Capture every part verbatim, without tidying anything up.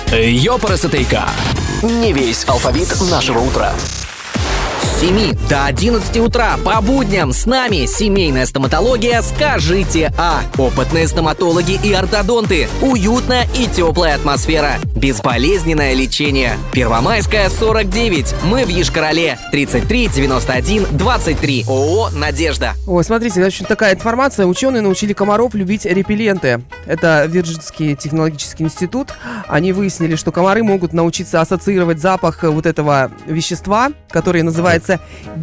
Ёпарасотейка. Не весь алфавит нашего утра. С семи до одиннадцати утра по будням с нами семейная стоматология «Скажите А». Опытные стоматологи и ортодонты. Уютная и теплая атмосфера. Безболезненное лечение. Первомайская, сорок девять. Мы в Йошкар-Оле. тридцать три девяносто один двадцать три. ООО «Надежда». Ой, смотрите, значит, такая информация. Ученые научили комаров любить репелленты. Это Вирджинский технологический институт. Они выяснили, что комары могут научиться ассоциировать запах вот этого вещества, которое называется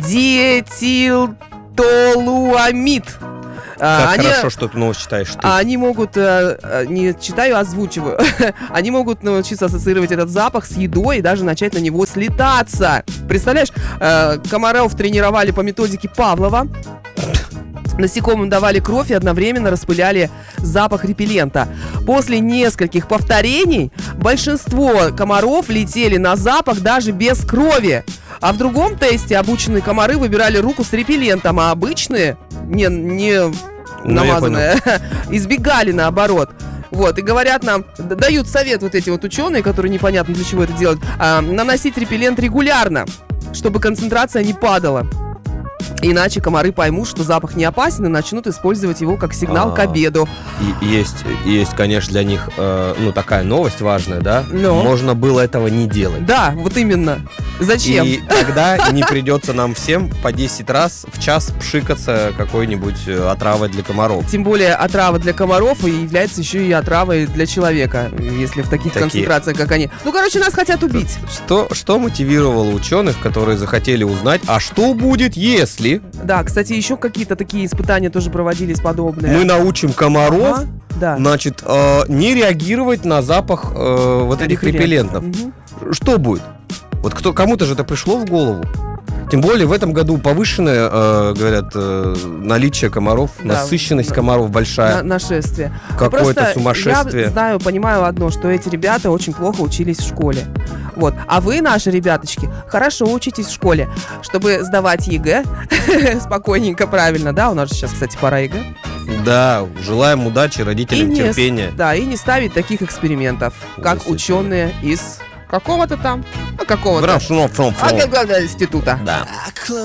диэтилтолуамид. Как они, хорошо, что ты новость читаешь ты. Они могут, не читаю, озвучиваю. Они могут научиться ассоциировать этот запах с едой и даже начать на него слетаться. Представляешь, комаров тренировали по методике Павлова. Насекомым давали кровь и одновременно распыляли запах репеллента. После нескольких повторений большинство комаров летели на запах даже без крови. А в другом тесте обученные комары выбирали руку с репеллентом, а обычные, не, не намазанные, избегали наоборот. Вот, и говорят нам, дают совет вот эти вот ученые, которые непонятно для чего это делают, а, наносить репеллент регулярно, чтобы концентрация не падала. Иначе комары поймут, что запах не опасен, и начнут использовать его как сигнал А-а-а. к обеду. И есть, есть, конечно, для них, э, ну, такая новость важная, да? Но. Можно было этого не делать. Да, вот именно. Зачем? И тогда не придется нам всем по десять раз в час пшикаться какой-нибудь отравой для комаров. Тем более отрава для комаров и является еще и отравой для человека, если в таких Такие. концентрациях, как они. Ну, короче, нас хотят убить. Что, что мотивировало ученых, которые захотели узнать, а что будет, если... Да, кстати, еще какие-то такие испытания тоже проводились подобные. Мы научим комаров, ага, да. значит, э, не реагировать на запах э, вот этих репеллентов. Угу. Что будет? Вот кто, кому-то же это пришло в голову. Тем более в этом году повышенное, э, говорят, э, наличие комаров, да, насыщенность да, комаров большая. На, нашествие. Какое-то сумасшествие. Я знаю, понимаю одно, что эти ребята очень плохо учились в школе. Вот. А вы, наши ребяточки, хорошо учитесь в школе, чтобы сдавать ЕГЭ спокойненько, правильно, да? У нас же сейчас, кстати, пора ЕГЭ. Да, желаем удачи, родителям и терпения. Не, да, и не ставить таких экспериментов, как ученые из... Какого-то там, а какого-то а, института. Да.